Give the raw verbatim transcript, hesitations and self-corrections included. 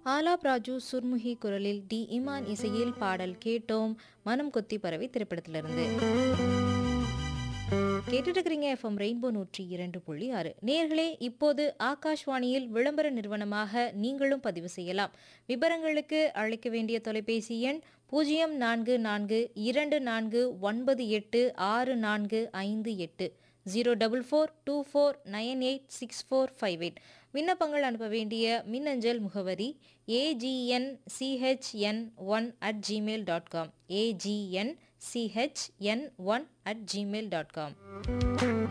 ஆலாப் ராஜு சுர்முகி குரலில் டி இமான் இசையில் பாடல் கேட்டோம். மனம் கொத்தி பறவை திரைப்படத்திலிருந்து. கேட்டுட்டு இருக்கிறீங்க எஃப்எம் ரெயின்போ நூற்றி இரண்டு புள்ளி ஆறு. நேர்களே, இப்போது ஆகாஷ்வாணியில் விளம்பர நிறுவனமாக நீங்களும் பதிவு செய்யலாம். விவரங்களுக்கு அழைக்க வேண்டிய தொலைபேசி எண் பூஜ்ஜியம் நான்கு நான்கு இரண்டு நான்கு ஒன்பது எட்டு ஆறு நான்கு ஐந்து எட்டு zero double four two four nine eight six four five eight. விண்ணப்பங்கள் அனுப்ப வேண்டிய மின்னஞ்சல் முகவரி AGN CHN one at Gmail dot com AGN CHN one at Gmail dot com.